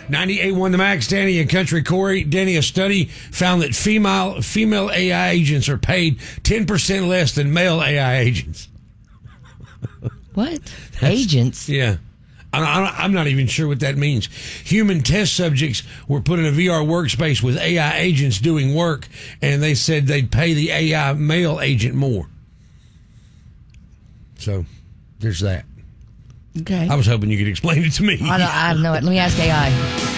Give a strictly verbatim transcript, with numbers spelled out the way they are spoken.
ninety-eight one The Max, Danny and Country Corey. Danny, a study found that female female A I agents are paid ten percent less than male A I agents. What? Agents? Yeah. I'm not even sure what that means. Human test subjects were put in a V R workspace with A I agents doing work, and they said they'd pay the A I male agent more. So, there's that. Okay. I was hoping you could explain it to me. I don't, I don't know it. Let me ask A I.